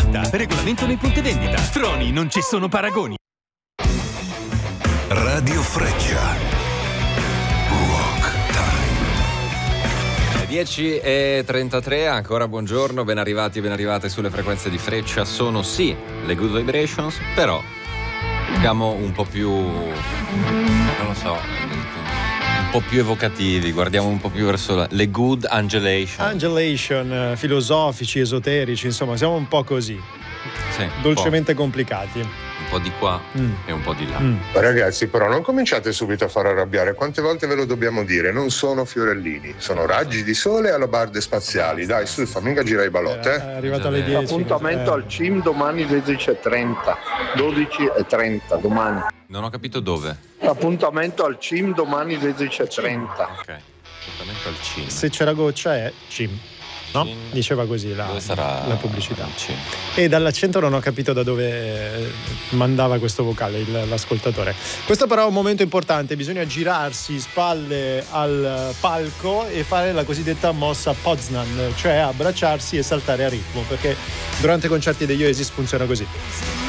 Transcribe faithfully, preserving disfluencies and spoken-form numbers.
fatta. Regolamento nei punti vendita. Troni, non ci sono paragoni. Radio Freccia. dieci e trentatré, ancora buongiorno, ben arrivati e ben arrivate sulle frequenze di Freccia. Sono sì le Good Vibrations, però siamo un po' più, non lo so, un po' più evocativi, guardiamo un po' più verso la, le Good Angelation. Angelation, filosofici, esoterici, insomma, siamo un po' così, sì, dolcemente complicati. Un po' di qua mm. e un po' di là. Mm. Ragazzi, però non cominciate subito a far arrabbiare. Quante volte ve lo dobbiamo dire? Non sono fiorellini, sono raggi di sole alle barde spaziali. Dai, su, fammi mica girare i balotti. Eh, è arrivato alle dieci. Appuntamento eh. al C I M domani dodici e trenta. dodici e trenta domani. Non ho capito dove. Appuntamento al C I M domani dodici e trenta. Ok. Appuntamento al C I M. Se c'era goccia è C I M. No? Diceva così la, la pubblicità. E dall'accento non ho capito da dove mandava questo vocale il, l'ascoltatore. Questo però è un momento importante, bisogna girarsi spalle al palco e fare la cosiddetta mossa Poznan, cioè abbracciarsi e saltare a ritmo, perché durante i concerti degli Oasis funziona così.